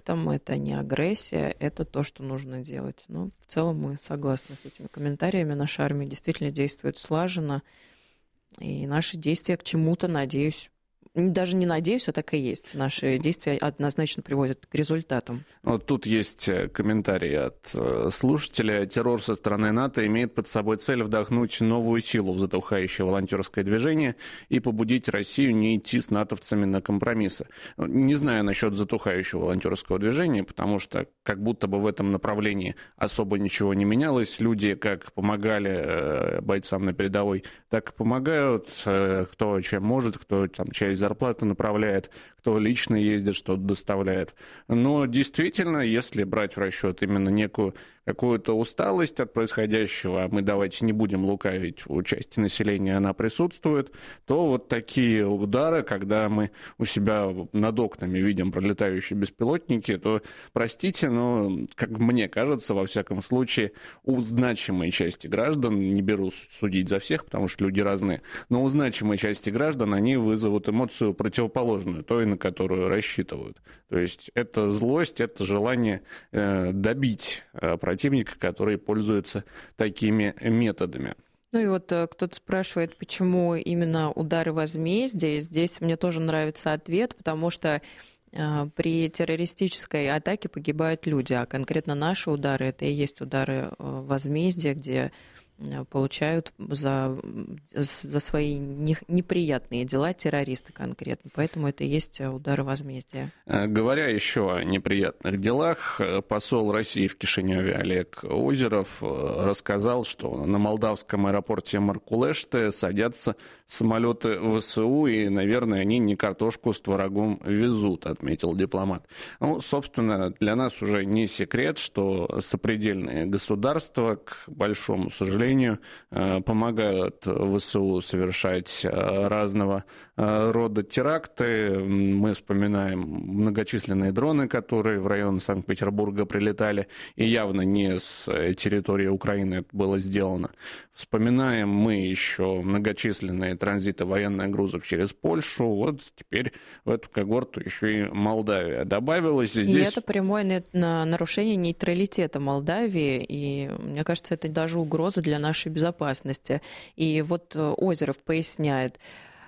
конфликтом, это не агрессия, это то, что нужно делать. Но в целом мы согласны с этими комментариями. Наша армия действительно действует слаженно, и наши действия к чему-то, надеюсь, даже не надеюсь, а так и есть. Наши действия однозначно приводят к результатам. Вот тут есть комментарий от слушателя. Террор со стороны НАТО имеет под собой цель вдохнуть новую силу в затухающее волонтерское движение и побудить Россию не идти с натовцами на компромиссы. Не знаю насчет затухающего волонтерского движения, потому что как будто бы в этом направлении особо ничего не менялось. Люди как помогали бойцам на передовой, так и помогают. Кто чем может, кто там часть зарплаты направляет, кто лично ездит, что-то доставляет. Но действительно, если брать в расчет именно некую какую-то усталость от происходящего, мы давайте не будем лукавить, у части населения она присутствует, то вот такие удары, когда мы у себя над окнами видим пролетающие беспилотники, то, простите, но, как мне кажется, во всяком случае, у значимой части граждан, не беру судить за всех, потому что люди разные, но у значимой части граждан они вызовут эмоцию противоположную той, на которую рассчитывают. То есть это злость, это желание добить противника, который пользуется такими методами. Ну и вот кто-то спрашивает, почему именно удары возмездия. Здесь мне тоже нравится ответ, потому что при террористической атаке погибают люди, а конкретно наши удары — это и есть удары возмездия, где получают за свои неприятные дела террористы конкретно. Поэтому это и есть удары возмездия. Говоря еще о неприятных делах, посол России в Кишиневе Олег Озеров рассказал, что на молдавском аэропорте Маркулеште садятся самолеты ВСУ, и, наверное, они не картошку с творогом везут, отметил дипломат. Ну, собственно, для нас уже не секрет, что сопредельные государства, к большому сожалению, помогают ВСУ совершать разного рода теракты. Мы вспоминаем многочисленные дроны, которые в район Санкт-Петербурга прилетали, и явно не с территории Украины это было сделано. Вспоминаем мы еще многочисленные транзиты военных грузов через Польшу. Вот теперь в эту когорту еще и Молдавия добавилась. И здесь... это прямое нарушение нейтралитета Молдавии, и мне кажется, это даже угроза для нашей безопасности. И вот Озеров поясняет,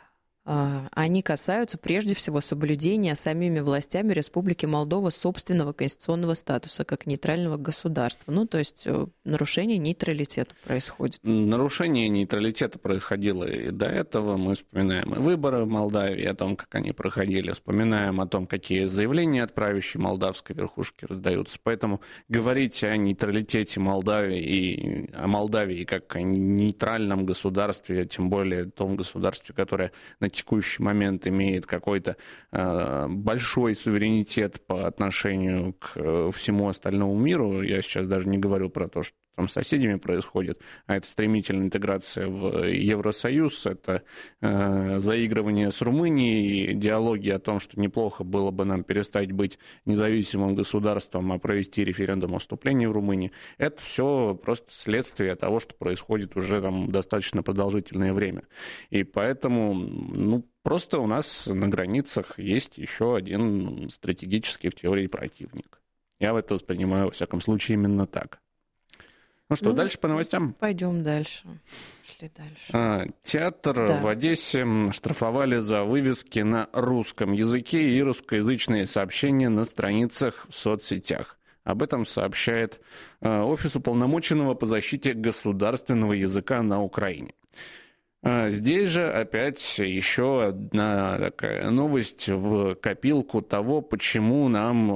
они касаются прежде всего соблюдения самими властями Республики Молдова собственного конституционного статуса как нейтрального государства. Ну, то есть нарушение нейтралитета происходит. Нарушение нейтралитета происходило и до этого. Мы вспоминаем и выборы в Молдавии, о том, как они проходили, вспоминаем о том, какие заявления от правящей молдавской верхушки раздаются. Поэтому говорить о нейтралитете Молдавии и о Молдавии как о нейтральном государстве, тем более том государстве, которое на текущий момент имеет какой-то большой суверенитет по отношению к всему остальному миру. Я сейчас даже не говорю про то, что там с соседями происходит, а это стремительная интеграция в Евросоюз, это заигрывание с Румынией, диалоги о том, что неплохо было бы нам перестать быть независимым государством, а провести референдум о вступлении в Румынию. Это все просто следствие того, что происходит уже там достаточно продолжительное время. И поэтому, просто у нас на границах есть еще один стратегический в теории противник. Я это воспринимаю, во всяком случае, именно так. Ну что, дальше по новостям? Пойдем дальше. Шли дальше. Театр в Одессе штрафовали за вывески на русском языке и русскоязычные сообщения на страницах в соцсетях. Об этом сообщает Офис уполномоченного по защите государственного языка на Украине. Здесь же опять еще одна такая новость в копилку того, почему нам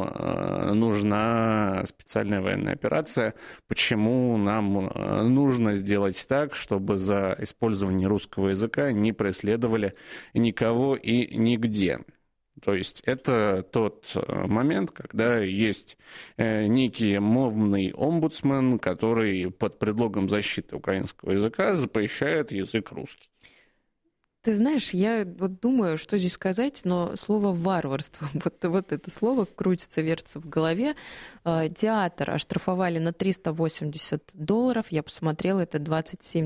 нужна специальная военная операция, почему нам нужно сделать так, чтобы за использование русского языка не преследовали никого и нигде. То есть это тот момент, когда есть некий мовный омбудсмен, который под предлогом защиты украинского языка запрещает язык русский. Ты знаешь, я вот думаю, что здесь сказать, но слово «варварство», вот это слово крутится, вертится в голове. Театр оштрафовали на $380. Я посмотрела, это 27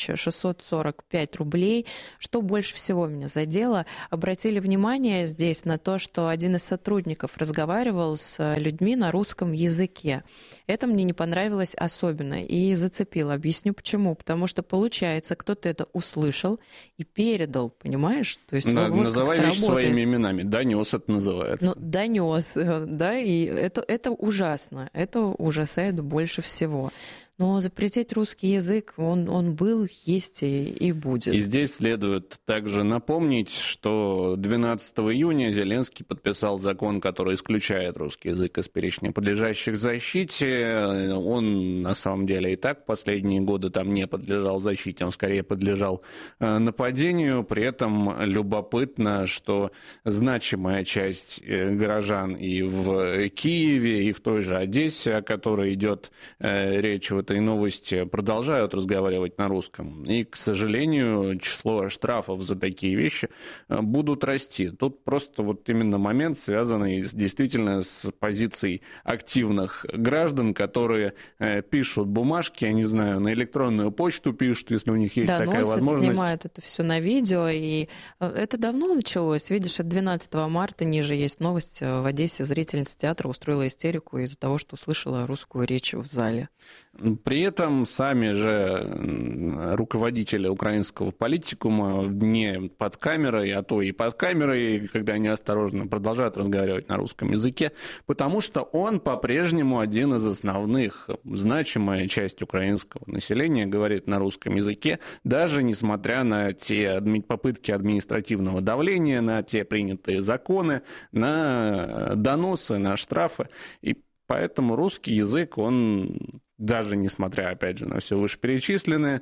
645 рублей. Что больше всего меня задело? Обратили внимание здесь на то, что один из сотрудников разговаривал с людьми на русском языке. Это мне не понравилось особенно и зацепило. Объясню почему. Потому что, получается, кто-то это услышал и передал, понимаешь? То есть, да, вот называй вещи своими именами. Донес это называется. Ну, донес, да, и это ужасно. Это ужасает больше всего. Но запретить русский язык, он был, есть и будет. И здесь следует также напомнить, что 12 июня Зеленский подписал закон, который исключает русский язык из перечня подлежащих защите. Он, на самом деле, и так последние годы там не подлежал защите, он скорее подлежал нападению. При этом любопытно, что значимая часть горожан и в Киеве, и в той же Одессе, о которой идет речь в этой новости, продолжают разговаривать на русском. И, к сожалению, число штрафов за такие вещи будут расти. Тут просто вот именно момент, связанный действительно с позицией активных граждан, которые пишут бумажки, я не знаю, на электронную почту пишут, если у них есть такая возможность. Снимают это все на видео, и это давно началось. Видишь, от 12 марта ниже есть новость. В Одессе зрительница театра устроила истерику из-за того, что услышала русскую речь в зале. При этом сами же руководители украинского политикума не под камерой, а то и под камерой, когда они осторожно продолжают разговаривать на русском языке, потому что он по-прежнему один из основных. Значимая часть украинского населения говорит на русском языке, даже несмотря на те попытки административного давления, на те принятые законы, на доносы, на штрафы. И поэтому русский язык, он, даже несмотря, опять же, на все вышеперечисленное,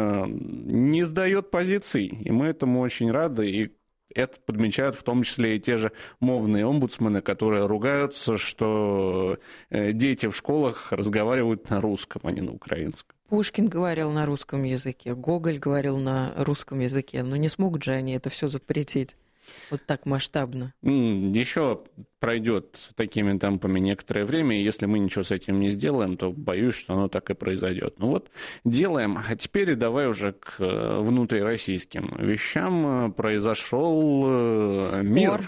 не сдает позиций. И мы этому очень рады. И это подмечают в том числе и те же мовные омбудсмены, которые ругаются, что дети в школах разговаривают на русском, а не на украинском. Пушкин говорил на русском языке, Гоголь говорил на русском языке. Но не смогут же они это все запретить вот так масштабно. Еще пройдет такими темпами некоторое время, и если мы ничего с этим не сделаем, то боюсь, что оно так и произойдет. Ну вот, делаем. А теперь давай уже к внутрироссийским вещам. Произошел мир.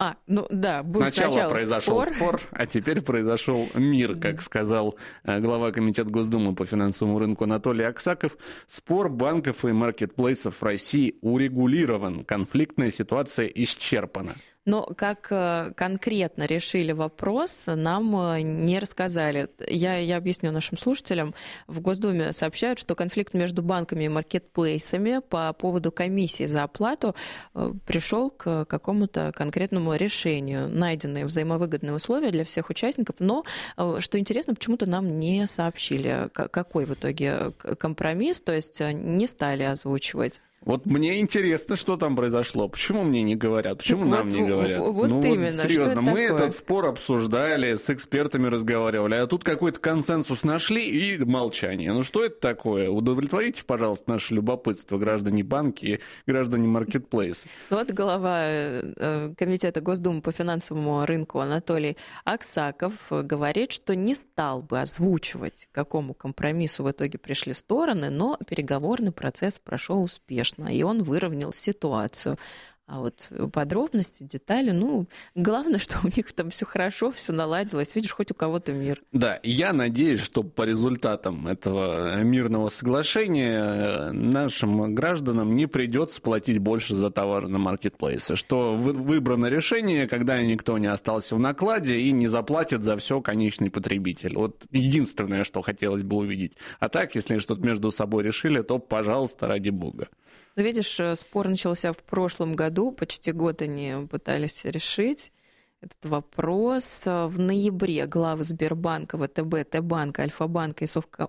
Сначала произошел спор, а теперь произошел мир, как сказал глава Комитета Госдумы по финансовому рынку Анатолий Аксаков. Спор банков и маркетплейсов в России урегулирован. Конфликтная ситуация исчерпана. Но как конкретно решили вопрос, нам не рассказали. Я объясню нашим слушателям. В Госдуме сообщают, что конфликт между банками и маркетплейсами по поводу комиссии за оплату пришел к какому-то конкретному решению. Найдены взаимовыгодные условия для всех участников, но, что интересно, почему-то нам не сообщили, какой в итоге компромисс, то есть не стали озвучивать. Вот мне интересно, что там произошло. Почему мне не говорят? Почему нам не говорят? Именно. Серьезно, мы этот спор обсуждали, с экспертами разговаривали, а тут какой-то консенсус нашли и молчание. Ну что это такое? Удовлетворите, пожалуйста, наше любопытство, граждане банки и граждане маркетплейса. Вот глава Комитета Госдумы по финансовому рынку Анатолий Аксаков говорит, что не стал бы озвучивать, к какому компромиссу в итоге пришли стороны, но переговорный процесс прошел успешно. И он выровнял ситуацию. А вот подробности, детали, главное, что у них там все хорошо, все наладилось. Видишь, хоть у кого-то мир. Да, и я надеюсь, что по результатам этого мирного соглашения нашим гражданам не придется платить больше за товары на маркетплейсе, что выбрано решение, когда никто не остался в накладе и не заплатит за все конечный потребитель. Вот единственное, что хотелось бы увидеть. А так, если что-то между собой решили, то, пожалуйста, ради бога. Видишь, спор начался в прошлом году, почти год они пытались решить. этот вопрос. В ноябре главы Сбербанка, ВТБ, Т-банка, Альфа-банка и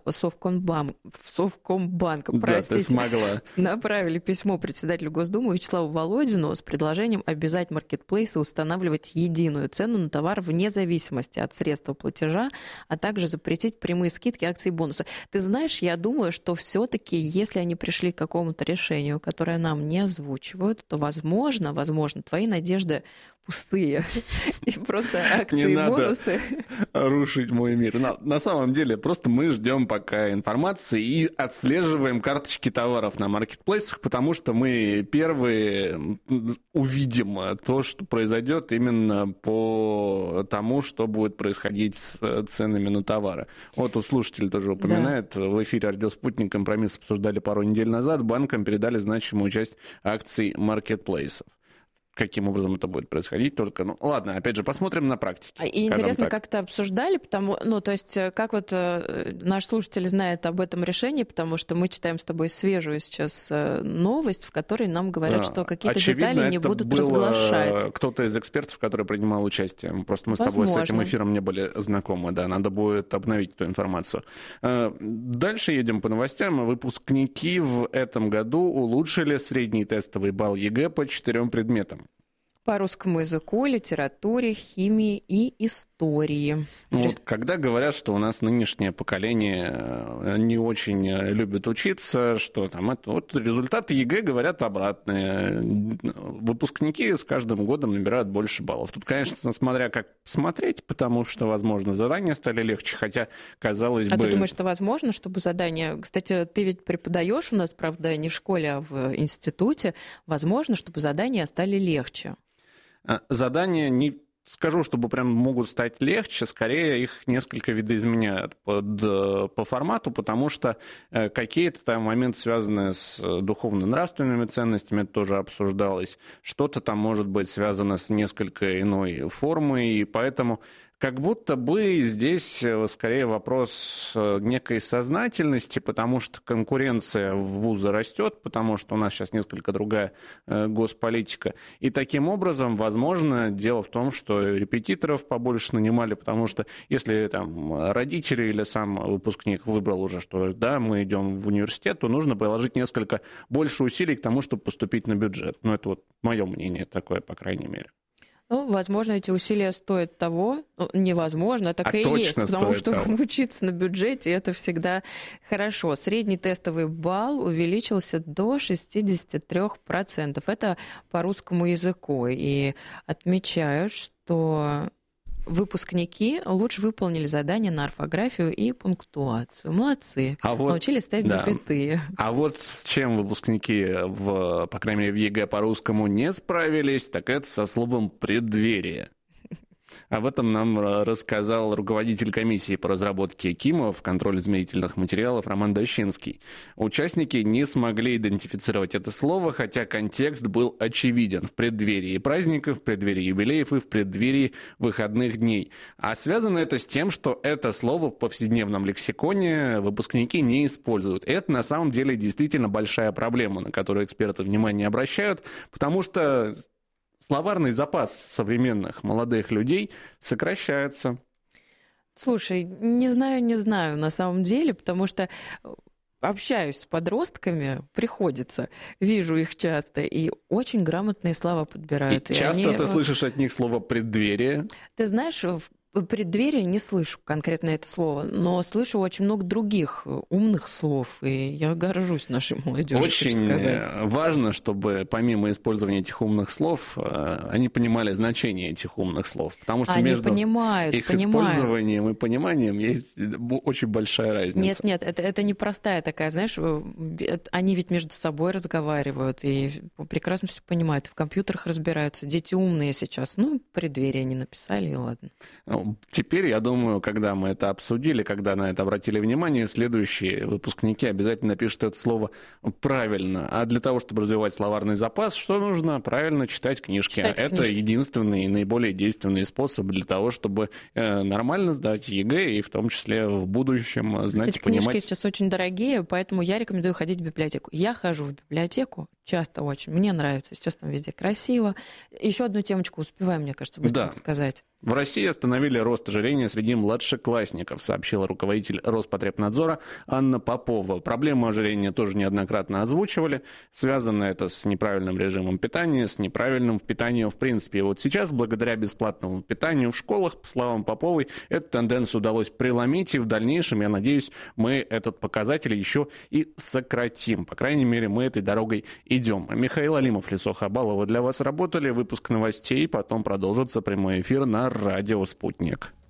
Совкомбанка, простите, направили письмо председателю Госдумы Вячеславу Володину с предложением обязать маркетплейсы устанавливать единую цену на товар вне зависимости от средства платежа, а также запретить прямые скидки, акции и бонусы. Ты знаешь, я думаю, что все-таки, если они пришли к какому-то решению, которое нам не озвучивают, то, возможно, твои надежды пустые. И просто акции и бонусы. Рушить мой мир. На самом деле, просто мы ждем пока информации и отслеживаем карточки товаров на маркетплейсах, потому что мы первые увидим то, что произойдет именно по тому, что будет происходить с ценами на товары. Вот у слушателей тоже упоминает, в эфире «Радио Спутник» компромисс обсуждали пару недель назад, банкам передали значимую часть акций маркетплейсов. Каким образом это будет происходить только... Ну, ладно, опять же, посмотрим на практике. И интересно, как это обсуждали, то есть, как вот наш слушатель знает об этом решении, потому что мы читаем с тобой свежую сейчас новость, в которой нам говорят, что какие-то детали не будут разглашать. Кто-то из экспертов, который принимал участие. Просто мы с тобой с этим эфиром не были знакомы, да, надо будет обновить эту информацию. Дальше едем по новостям. Выпускники в этом году улучшили средний тестовый балл ЕГЭ по 4 предметам. По русскому языку, литературе, химии и истории. Вот, когда говорят, что у нас нынешнее поколение не очень любит учиться, что там это... Вот результаты ЕГЭ говорят обратное. Выпускники с каждым годом набирают больше баллов. Тут, конечно, смотря как смотреть, потому что, возможно, задания стали легче, хотя, казалось бы... А ты думаешь, что возможно, чтобы задания... Кстати, ты ведь преподаешь у нас, правда, не в школе, а в институте. Возможно, чтобы задания стали легче. Задания не скажу, чтобы прям могут стать легче, скорее их несколько видоизменяют по формату, потому что какие-то там моменты, связанные с духовно-нравственными ценностями, это тоже обсуждалось, что-то там может быть связано с несколько иной формой, и поэтому как будто бы здесь скорее вопрос некой сознательности, потому что конкуренция в вузы растет, потому что у нас сейчас несколько другая госполитика. И таким образом, возможно, дело в том, что репетиторов побольше нанимали, потому что если там родители или сам выпускник выбрал уже, что да, мы идем в университет, то нужно приложить несколько больше усилий к тому, чтобы поступить на бюджет. Ну, это вот мое мнение такое, по крайней мере. Ну, возможно, эти усилия стоят того, невозможно, так и есть, потому что того. Учиться на бюджете — это всегда хорошо. Средний тестовый балл увеличился до 63%. Это по русскому языку. И отмечают, что выпускники лучше выполнили задания на орфографию и пунктуацию. Молодцы. Научились ставить запятые. А вот с чем выпускники, по крайней мере, в ЕГЭ по-русскому не справились, так это со словом «преддверие». Об этом нам рассказал руководитель комиссии по разработке КИМов, контроль измерительных материалов, Роман Дощинский. Участники не смогли идентифицировать это слово, хотя контекст был очевиден: в преддверии праздников, в преддверии юбилеев и в преддверии выходных дней. А связано это с тем, что это слово в повседневном лексиконе выпускники не используют. Это на самом деле действительно большая проблема, на которую эксперты внимание обращают, потому что словарный запас современных молодых людей сокращается. Слушай, не знаю на самом деле, потому что общаюсь с подростками, приходится, вижу их часто, и очень грамотные слова подбирают. И часто ты слышишь от них слово «преддверие»? Ты знаешь, в преддверии не слышу конкретно это слово, но слышу очень много других умных слов, и я горжусь нашей молодежью. Очень важно, чтобы помимо использования этих умных слов, они понимали значение этих умных слов, потому что между их использованием и пониманием есть очень большая разница. Нет, это непростая такая, знаешь, они ведь между собой разговаривают и прекрасно все понимают, в компьютерах разбираются, дети умные сейчас, преддверие не написали, и ладно. Теперь, я думаю, когда мы это обсудили, когда на это обратили внимание, следующие выпускники обязательно напишут это слово правильно. А для того, чтобы развивать словарный запас, что нужно? Правильно читать книжки. Это единственный и наиболее действенный способ для того, чтобы нормально сдать ЕГЭ и в том числе в будущем знать и понимать. Книжки сейчас очень дорогие, поэтому я рекомендую ходить в библиотеку. Я хожу в библиотеку часто очень. Мне нравится. Сейчас там везде красиво. Еще одну темочку успеваем, мне кажется, быстро сказать. В России остановили рост ожирения среди младшеклассников, сообщила руководитель Роспотребнадзора Анна Попова. Проблему ожирения тоже неоднократно озвучивали. Связано это с неправильным режимом питания, с неправильным питанием в принципе. И вот сейчас, благодаря бесплатному питанию в школах, по словам Поповой, эту тенденцию удалось преломить, и в дальнейшем, я надеюсь, мы этот показатель еще и сократим. По крайней мере, мы этой дорогой идем. Михаил Алимов, Лисо Хабалова для вас работали. Выпуск новостей, потом продолжится прямой эфир на радио «Спутник».